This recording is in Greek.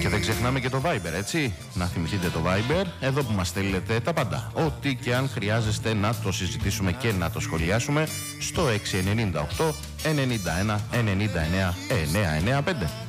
Και δεν ξεχνάμε και το Viber, έτσι. Να θυμηθείτε το Viber, εδώ που μας στέλνετε τα πάντα. Ό,τι και αν χρειάζεστε να το συζητήσουμε και να το σχολιάσουμε στο 698 91 99 995.